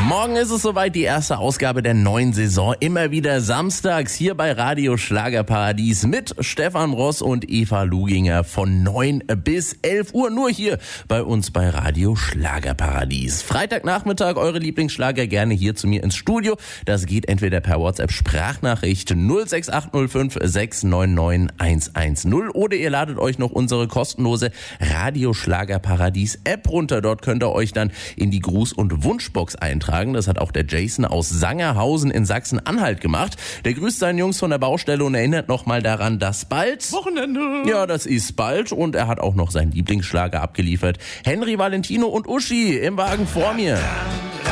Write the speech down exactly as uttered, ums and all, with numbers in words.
Morgen ist es soweit, die erste Ausgabe der neuen Saison. Immer wieder samstags hier bei Radio Schlagerparadies mit Stefan Ross und Eva Luginger von neun bis elf Uhr. Nur hier bei uns bei Radio Schlagerparadies. Freitagnachmittag, eure Lieblingsschlager gerne hier zu mir ins Studio. Das geht entweder per WhatsApp-Sprachnachricht null sechs acht null fünf sechs neun neun eins eins null oder ihr ladet euch noch unsere kostenlose Radio Schlagerparadies App runter. Dort könnt ihr euch dann in die Gruß- und Wunschbox eintragen. Das hat auch der Jason aus Sangerhausen in Sachsen-Anhalt gemacht. Der grüßt seinen Jungs von der Baustelle und erinnert nochmal daran, dass bald... Wochenende! Ja, das ist bald. Und er hat auch noch seinen Lieblingsschlager abgeliefert. Henry, Valentino und Uschi im Wagen vor mir.